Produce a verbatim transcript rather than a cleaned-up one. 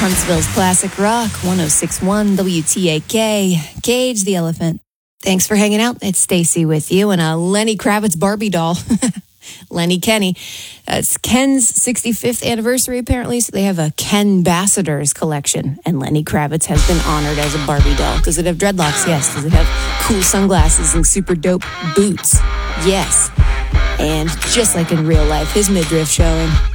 Huntsville's Classic Rock, one oh six point one W T A K, Cage the Elephant. Thanks for hanging out. It's Stacy with you and a Lenny Kravitz Barbie doll. Lenny Kenny. It's Ken's sixty-fifth anniversary, apparently, so they have a Ken Ambassadors collection, and Lenny Kravitz has been honored as a Barbie doll. Does it have dreadlocks? Yes. Does it have cool sunglasses and super dope boots? Yes. And just like in real life, his midriff showing.